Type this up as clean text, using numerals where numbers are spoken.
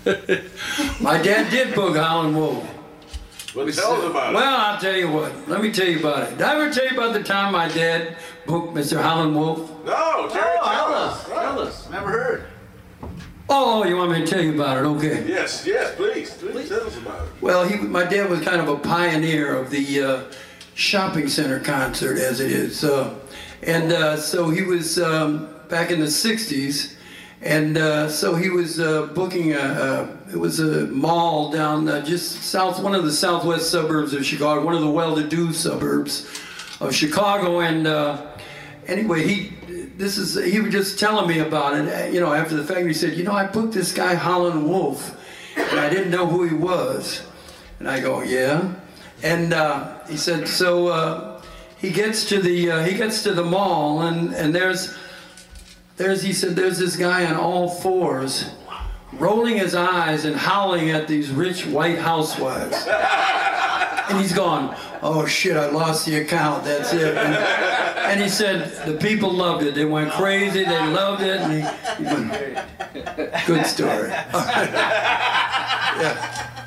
My dad did book Howlin' Wolf. Well, tell us about it. Well, I'll tell you what. Let me tell you about it. Did I ever tell you about the time my dad booked Mr. Howlin' Wolf? No, Terry, Tell us. Never heard. Oh, you want me to tell you about it? Okay. Yes, please tell us about it. Well, my dad was kind of a pioneer of the shopping center concert, as it is. So he was back in the 60s, and so he was booking it was a mall down just one of the southwest suburbs of Chicago, one of the well-to-do suburbs of Chicago, and anyway, he was just telling me about it, after the fact. He said, I booked this guy Howlin' Wolf, and I didn't know who he was. And I go, yeah. And he said, so he gets to the mall, and there's this guy on all fours, rolling his eyes and howling at these rich white housewives. And he's gone, oh shit, I lost the account, that's it. And he said, the people loved it. They went crazy, they loved it. And he went, good story. Yeah.